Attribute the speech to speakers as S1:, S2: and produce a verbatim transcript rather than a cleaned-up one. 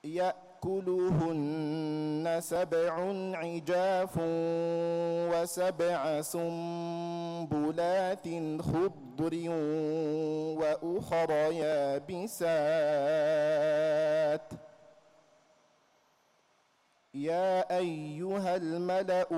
S1: يأكلهن سبع عجاف وسبع سنبلات خضر وأخر يابسات يا أيها الملأ